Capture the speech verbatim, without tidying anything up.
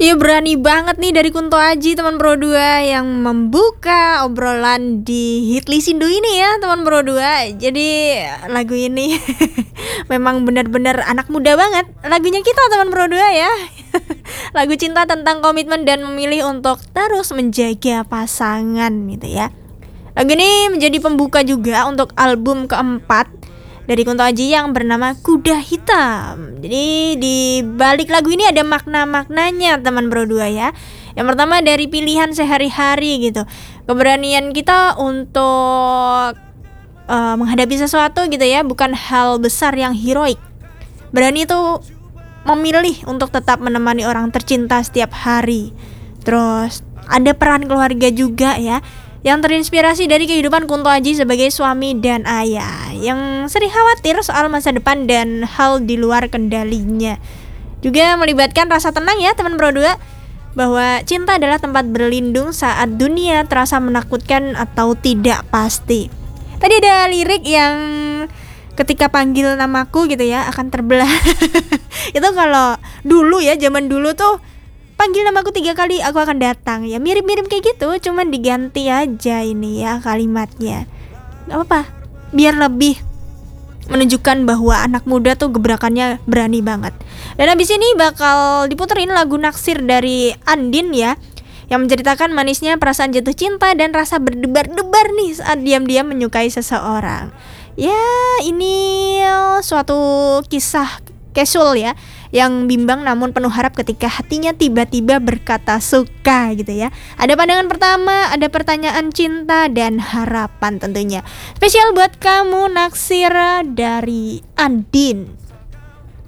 Iya berani banget nih dari Kunto Aji teman Pro dua yang membuka obrolan di Hitly Sindu ini ya teman Pro dua. Jadi lagu ini memang benar-benar anak muda banget. Lagunya kita teman Pro dua ya. Lagu cinta tentang komitmen dan memilih untuk terus menjaga pasangan gitu ya. Lagu ini menjadi pembuka juga untuk album keempat dari Kunto Aji yang bernama Kuda Hitam. Jadi di balik lagu ini ada makna-maknanya teman Pro dua ya. Yang pertama dari pilihan sehari-hari gitu. Keberanian kita untuk uh, menghadapi sesuatu gitu ya, bukan hal besar yang heroik. Berani itu memilih untuk tetap menemani orang tercinta setiap hari. Terus ada peran keluarga juga ya, yang terinspirasi dari kehidupan Kunto Aji sebagai suami dan ayah yang sering khawatir soal masa depan dan hal di luar kendalinya. Juga melibatkan rasa tenang ya teman Pro dua, bahwa cinta adalah tempat berlindung saat dunia terasa menakutkan atau tidak pasti. Tadi ada lirik yang ketika panggil namaku gitu ya akan terbelah. Itu kalau dulu ya, zaman dulu tuh panggil namaku tiga kali aku akan datang. Ya mirip-mirip kayak gitu, cuman diganti aja ini ya kalimatnya. Gak apa-apa, biar lebih menunjukkan bahwa anak muda tuh gebrakannya berani banget. Dan abis ini bakal diputerin lagu Naksir dari Andin ya, yang menceritakan manisnya perasaan jatuh cinta dan rasa berdebar-debar nih saat diam-diam menyukai seseorang. Ya ini suatu kisah casual ya, yang bimbang namun penuh harap ketika hatinya tiba-tiba berkata suka gitu ya. Ada pandangan pertama, ada pertanyaan cinta dan harapan tentunya. Spesial buat kamu Naksir dari Andin.